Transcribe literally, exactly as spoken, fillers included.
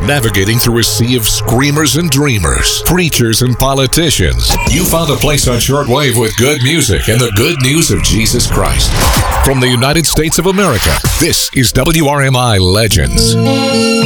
navigating through a sea of screamers and dreamers, preachers and politicians. You found a place on shortwave with good music and the good news of Jesus Christ. From the United States of America, this is W R M I Legends.